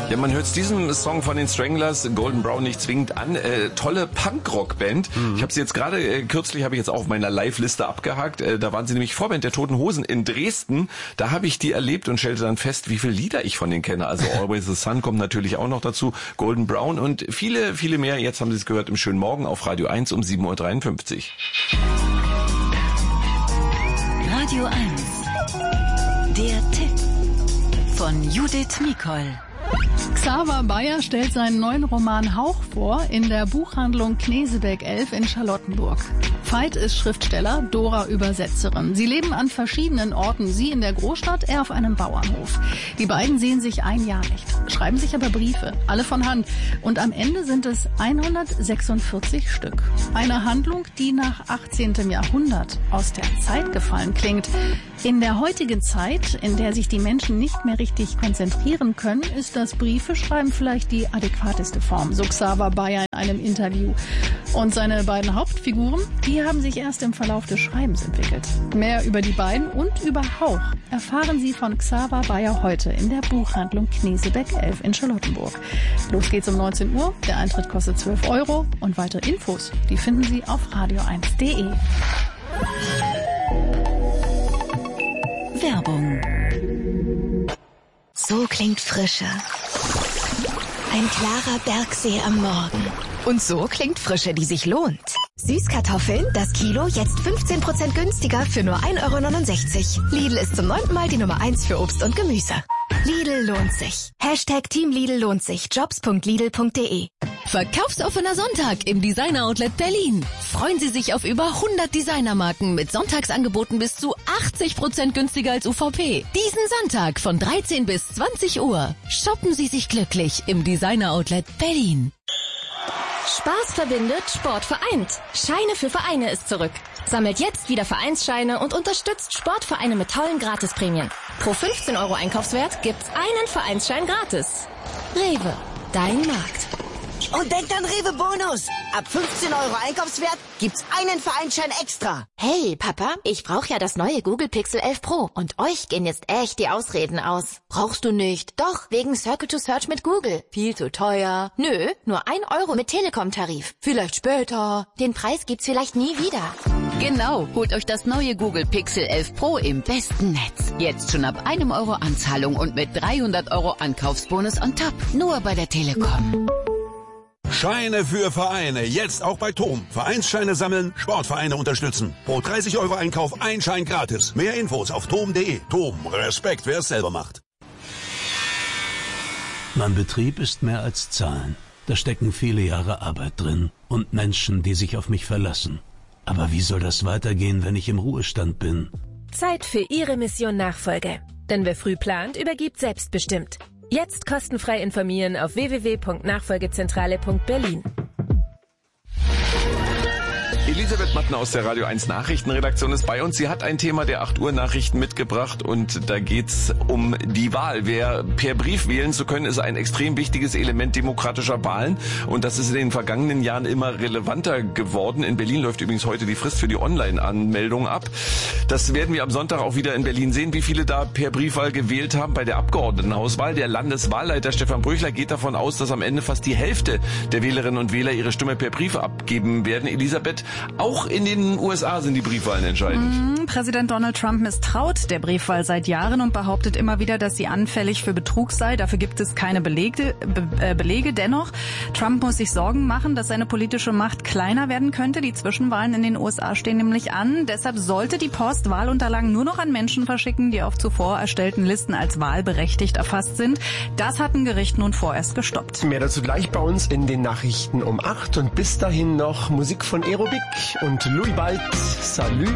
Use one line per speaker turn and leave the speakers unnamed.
Ja, man hört diesem Song von den Stranglers, Golden Brown, nicht zwingend an. Tolle Punkrock-Band. Ich habe sie jetzt gerade, kürzlich habe ich jetzt auch auf meiner Live-Liste abgehakt. Da waren sie nämlich Vorband der Toten Hosen in Dresden. Da habe ich die erlebt und stellte dann fest, wie viele Lieder ich von denen kenne. Also Always the Sun kommt natürlich auch noch dazu, Golden Brown und viele, viele mehr. Jetzt haben Sie es gehört im schönen Morgen auf Radio 1 um 7.53 Uhr.
Radio 1, der Tipp von Judith Mikol.
Xaver Bayer stellt seinen neuen Roman Hauch vor in der Buchhandlung Knesebeck 11 in Charlottenburg. Veit ist Schriftsteller, Dora Übersetzerin. Sie leben an verschiedenen Orten, sie in der Großstadt, er auf einem Bauernhof. Die beiden sehen sich ein Jahr nicht, schreiben sich aber Briefe, alle von Hand. Und am Ende sind es 146 Stück. Eine Handlung, die nach 18. Jahrhundert aus der Zeit gefallen klingt. In der heutigen Zeit, in der sich die Menschen nicht mehr richtig konzentrieren können, ist das Briefeschreiben vielleicht die adäquateste Form, so Xaver Bayer in einem Interview. Und seine beiden Hauptfiguren, die haben sich erst im Verlauf des Schreibens entwickelt. Mehr über die beiden und über Hauch erfahren Sie von Xaver Bayer heute in der Buchhandlung Knesebeck 11 in Charlottenburg. Los geht's um 19 Uhr, der Eintritt kostet 12 € und weitere Infos, die finden Sie auf radio1.de.
Werbung. So klingt Frische. Ein klarer Bergsee am Morgen. Und so klingt Frische, die sich lohnt. Süßkartoffeln, das Kilo jetzt 15% günstiger für nur 1,69 €. Lidl ist zum 9. Mal die Nummer 1 für Obst und Gemüse. Lidl lohnt sich. #Team Lidl lohnt sich. Jobs.lidl.de.
Verkaufsoffener Sonntag im Designer-Outlet Berlin. Freuen Sie sich auf über 100 Designermarken mit Sonntagsangeboten bis zu 80% günstiger als UVP. Diesen Sonntag von 13 bis 20 Uhr. Shoppen Sie sich glücklich im Designer-Outlet Berlin.
Spaß verbindet, Sport vereint. Scheine für Vereine ist zurück. Sammelt jetzt wieder Vereinsscheine und unterstützt Sportvereine mit tollen Gratisprämien. Pro 15 € Einkaufswert gibt's einen Vereinsschein gratis. Rewe, dein Markt.
Und denkt an Rewe Bonus. Ab 15 € Einkaufswert gibt's einen Vereinsschein extra.
Hey, Papa, ich brauche ja das neue Google Pixel 11 Pro. Und euch gehen jetzt echt die Ausreden aus. Brauchst du nicht? Doch, wegen Circle to Search mit Google. Viel zu teuer. Nö, nur 1 € mit Telekom-Tarif. Vielleicht später. Den Preis gibt's vielleicht nie wieder.
Genau, holt euch das neue Google Pixel 11 Pro im besten Netz. Jetzt schon ab 1 € Anzahlung und mit 300 € Ankaufsbonus on top. Nur bei der Telekom.
Scheine für Vereine, jetzt auch bei TOM. Vereinsscheine sammeln, Sportvereine unterstützen. Pro 30 € Einkauf ein Schein gratis. Mehr Infos auf tom.de. TOM, Respekt, wer es selber macht.
Mein Betrieb ist mehr als Zahlen. Da stecken viele Jahre Arbeit drin und Menschen, die sich auf mich verlassen. Aber wie soll das weitergehen, wenn ich im Ruhestand bin?
Zeit für Ihre Mission Nachfolge. Denn wer früh plant, übergibt selbstbestimmt. Jetzt kostenfrei informieren auf www.nachfolgezentrale.berlin.
Elisabeth Mattner aus der Radio 1 Nachrichtenredaktion ist bei uns. Sie hat ein Thema der 8 Uhr Nachrichten mitgebracht und da geht's um die Wahl. Wer per Brief wählen zu können, ist ein extrem wichtiges Element demokratischer Wahlen und das ist in den vergangenen Jahren immer relevanter geworden. In Berlin läuft übrigens heute die Frist für die Online-Anmeldung ab. Das werden wir am Sonntag auch wieder in Berlin sehen, wie viele da per Briefwahl gewählt haben. Bei der Abgeordnetenhauswahl, der Landeswahlleiter Stefan Bröchler geht davon aus, dass am Ende fast die Hälfte der Wählerinnen und Wähler ihre Stimme per Brief abgeben werden. Elisabeth, auch in den USA sind die Briefwahlen entscheidend.
Präsident Donald Trump misstraut der Briefwahl seit Jahren und behauptet immer wieder, dass sie anfällig für Betrug sei. Dafür gibt es keine Belege. Dennoch, Trump muss sich Sorgen machen, dass seine politische Macht kleiner werden könnte. Die Zwischenwahlen in den USA stehen nämlich an. Deshalb sollte die Post Wahlunterlagen nur noch an Menschen verschicken, die auf zuvor erstellten Listen als wahlberechtigt erfasst sind. Das hat ein Gericht nun vorerst gestoppt.
Mehr dazu gleich bei uns in den Nachrichten um 8 und bis dahin noch Musik von Aerobic und Louis Bald. Salut!